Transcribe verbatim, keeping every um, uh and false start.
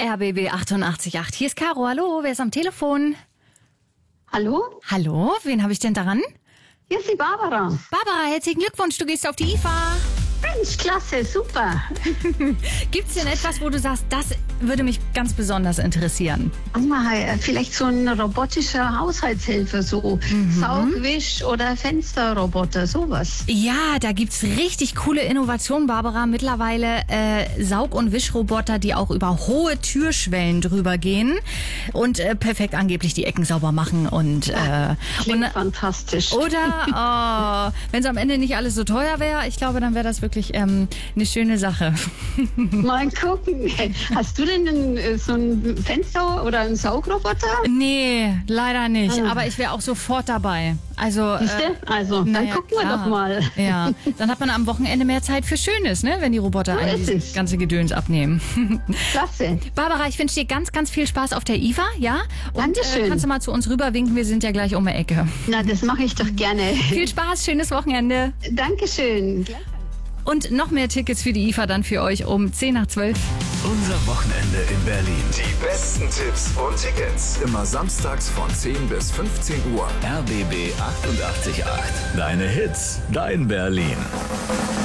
R B B achtundachtzig Komma acht. Hier ist Caro. Hallo, wer ist am Telefon? Hallo? Hallo, wen habe ich denn dran? Hier ist die Barbara. Barbara, herzlichen Glückwunsch, du gehst auf die I F A. Mensch, klasse, super. Gibt es denn etwas, wo du sagst, das würde mich ganz besonders interessieren? Mal, vielleicht so ein robotischer Haushaltshelfer, so mhm. Saugwisch- oder Fensterroboter, sowas. Ja, da gibt's richtig coole Innovationen, Barbara. Mittlerweile äh, Saug- und Wischroboter, die auch über hohe Türschwellen drüber gehen und äh, perfekt angeblich die Ecken sauber machen. Und, äh, Klingt und, fantastisch. Oder, oh, wenn es am Ende nicht alles so teuer wäre, ich glaube, dann wäre das wirklich ähm, eine schöne Sache. Mal gucken. Hast du denn ein, so ein Fenster oder einen Saugroboter? Nee, leider nicht. Ah. Aber ich wäre auch sofort dabei. Also, Siehste? äh, also dann naja, gucken wir klar. doch mal. Ja, dann hat man am Wochenende mehr Zeit für Schönes, ne? Wenn die Roboter So einem ist dieses es. ganze Gedöns abnehmen. Klasse. Barbara, ich wünsche dir ganz, ganz viel Spaß auf der I F A, ja? Und Dankeschön. Äh, kannst du mal zu uns rüberwinken? Wir sind ja gleich um die Ecke. Na, das mache ich doch gerne. Viel Spaß, schönes Wochenende. Dankeschön. Und noch mehr Tickets für die I F A dann für euch um zehn nach zwölf. Unser Wochenende in Berlin. Die besten Tipps und Tickets. Immer samstags von zehn bis fünfzehn Uhr. R B B achtundachtzig Komma acht. Deine Hits, dein Berlin.